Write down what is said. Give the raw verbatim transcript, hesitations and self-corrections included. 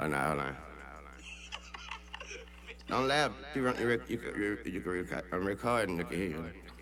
Oh, no, hold on. Don't laugh. You, run, you, rec- you, can- you, you can record. I'm recording. You can hear you.